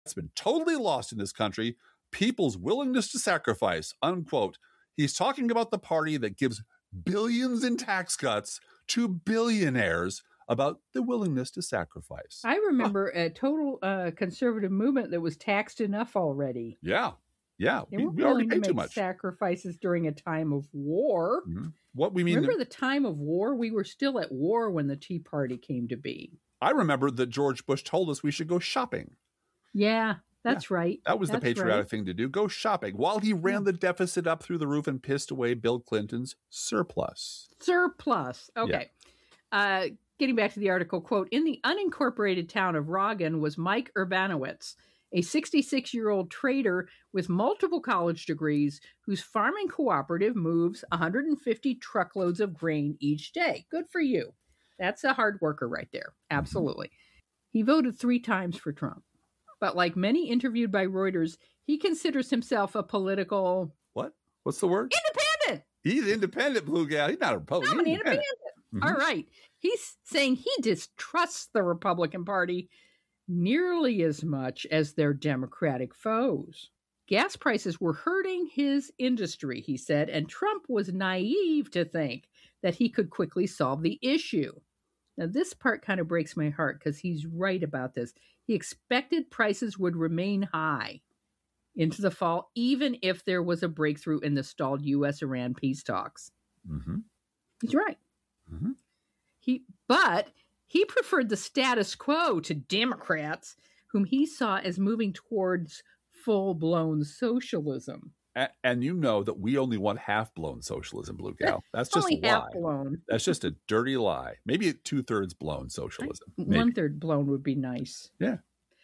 It's been totally lost in this country. People's willingness to sacrifice, unquote. He's talking about the party that gives billions in tax cuts to billionaires, about the willingness to sacrifice. I remember a total conservative movement that was taxed enough already. Yeah. Yeah. They weren't We already willing to paid too make much. sacrifices during a time of war. Mm-hmm. What we mean. Remember the time of war? We were still at war when the Tea Party came to be. I remember that George Bush told us we should go shopping. Yeah, that's right. That was the patriotic thing to do. Go shopping while he ran the deficit up through the roof and pissed away Bill Clinton's surplus. Okay. Yeah. Getting back to the article, quote, in the unincorporated town of Roggen was Mike Urbanowitz, a 66-year-old trader with multiple college degrees whose farming cooperative moves 150 truckloads of grain each day. Good for you. That's a hard worker right there. Absolutely. He voted 3 times for Trump. But like many interviewed by Reuters, he considers himself a political... What? What's the word? Independent. He's independent, Blue Gal. He's not a Republican. I'm an independent. Mm-hmm. All right. He's saying he distrusts the Republican Party nearly as much as their Democratic foes. Gas prices were hurting his industry, he said, and Trump was naive to think that he could quickly solve the issue. Now, this part kind of breaks my heart because he's right about this. He expected prices would remain high into the fall, even if there was a breakthrough in the stalled U.S.-Iran peace talks. Mm-hmm. He's right. Mm-hmm. But he preferred the status quo to Democrats, whom he saw as moving towards full-blown socialism. And you know that we only want half-blown socialism, Blue Gal. That's just only a lie. Half-blown. That's just a dirty lie. Maybe 2/3 blown socialism. 1/3 blown would be nice. Yeah.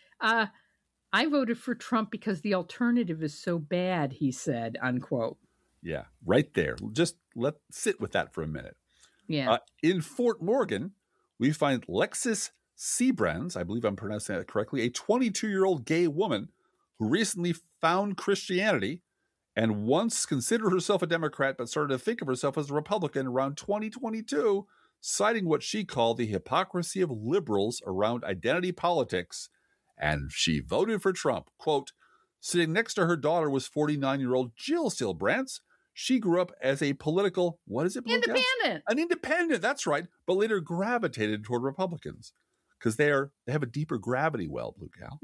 I voted for Trump because the alternative is so bad, he said, unquote. Yeah, right there. Just sit with that for a minute. Yeah. In Fort Morgan, we find Lexis Seabrands, I believe I'm pronouncing that correctly, a 22-year-old gay woman who recently found Christianity and once considered herself a Democrat but started to think of herself as a Republican around 2022, citing what she called the hypocrisy of liberals around identity politics, and she voted for Trump. Quote, sitting next to her daughter was 49-year-old Jill Seabrands. She grew up as a political, what is it? Independent. An independent, that's right, but later gravitated toward Republicans because they have a deeper gravity well, Blue Gal.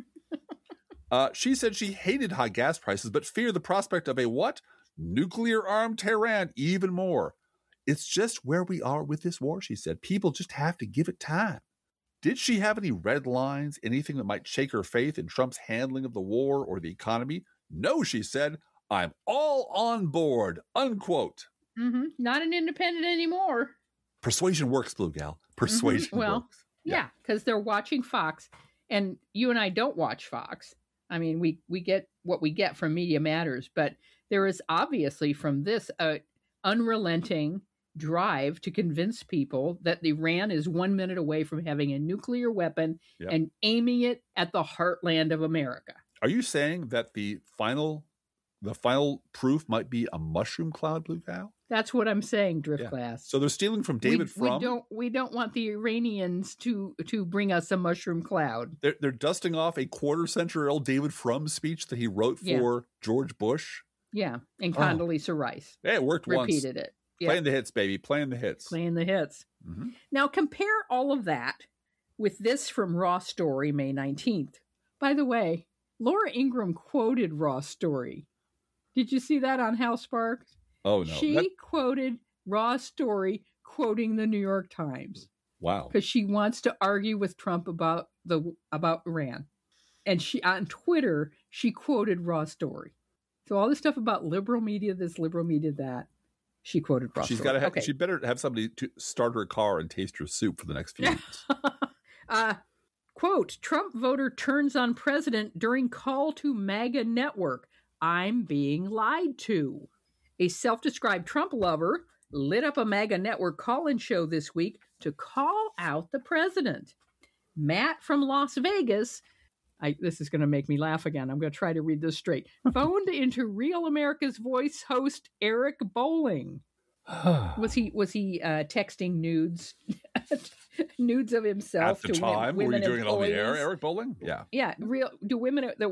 She said she hated high gas prices, but feared the prospect of a what? Nuclear-armed Tehran even more. It's just where we are with this war, she said. People just have to give it time. Did she have any red lines, anything that might shake her faith in Trump's handling of the war or the economy? No, she said. I'm all on board, unquote. Mm-hmm. Not an independent anymore. Persuasion works, Blue Gal. Persuasion works. Yeah, because they're watching Fox, and you and I don't watch Fox. I mean, we get what we get from Media Matters, but there is obviously from this unrelenting drive to convince people that Iran is 1 minute away from having a nuclear weapon and aiming it at the heartland of America. Are you saying that the final proof might be a mushroom cloud, Blue Gal? That's what I'm saying, Driftglass. So they're stealing from David Frum. We don't want the Iranians to bring us a mushroom cloud. They're dusting off a quarter-century-old David Frum speech that he wrote for George Bush. Yeah, and Condoleezza Rice. Yeah, it worked once. Repeated it. Yeah. Playing the hits, baby. Playing the hits. Playing the hits. Mm-hmm. Now compare all of that with this from Raw Story, May 19th. By the way, Laura Ingraham quoted Raw Story. Did you see that on Hal Sparks? Oh, no. She quoted Raw Story quoting the New York Times. Wow. Because she wants to argue with Trump about Iran. And she on Twitter, she quoted Raw Story. So all this stuff about liberal media, this liberal media, that, she quoted Raw Story. She better have somebody to start her car and taste her soup for the next few weeks. Quote, Trump voter turns on president during call to MAGA network. I'm being lied to. A self-described Trump lover lit up a MAGA network call-in show this week to call out the president. Matt from Las Vegas, this is going to make me laugh again. I'm going to try to read this straight. Phoned into Real America's Voice host Eric Bolling. Was he texting nudes, nudes of himself At the to time? Were women you doing it on the air, employees? Eric Bolling? Yeah. Yeah, do women that